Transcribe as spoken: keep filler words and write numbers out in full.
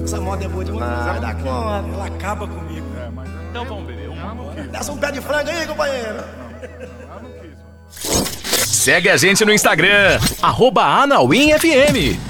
Essa moda é boa demais, dá conta. Ela acaba comigo. É, mas eu, Então vamos beber uma. Desce um pé de frango aí, companheiro. eu não quis, mano. Segue a gente no Instagram, arroba Anauim F M.